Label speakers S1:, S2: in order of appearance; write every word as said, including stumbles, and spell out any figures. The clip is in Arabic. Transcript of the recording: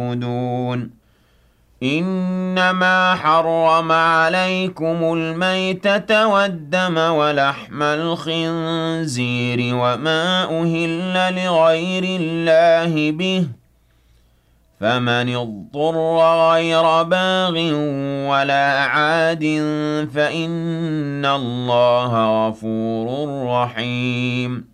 S1: دون إنما حرم عليكم الميتة والدم ولحم الخنزير وما أهل لغير الله به فمن اضطر غير باغ ولا عاد فإن الله غفور رحيم